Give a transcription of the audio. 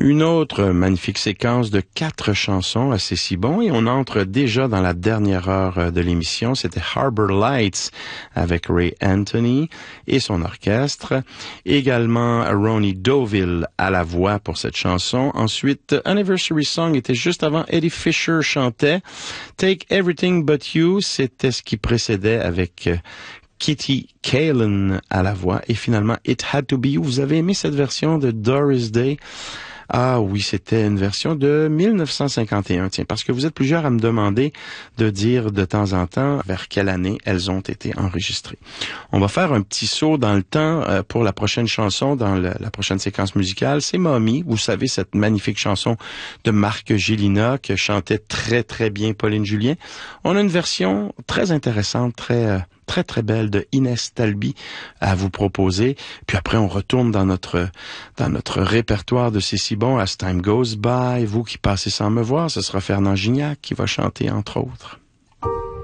Une autre magnifique séquence de 4 chansons assez si bon et on entre déjà dans la dernière heure de l'émission. C'était Harbor Lights avec Ray Anthony et son orchestre. Également Ronnie Doville à la voix pour cette chanson. Ensuite, Anniversary Song était juste avant. Eddie Fisher chantait. Take Everything But You, c'était ce qui précédait avec Kitty Kalin à la voix. Et finalement, It Had To Be You. Vous avez aimé cette version de Doris Day? Ah oui, c'était une version de 1951, tiens, parce que vous êtes plusieurs à me demander de dire de temps en temps vers quelle année elles ont été enregistrées. On va faire un petit saut dans le temps pour la prochaine chanson, dans la prochaine séquence musicale. C'est Mommy, vous savez, cette magnifique chanson de Marc Gélina que chantait très très bien Pauline Julien. On a une version très intéressante, très belle de Inès Talbi à vous proposer. Puis après, on retourne dans notre répertoire de C'est si bon, As Time Goes By. Vous qui passez sans me voir, ce sera Fernand Gignac qui va chanter, entre autres.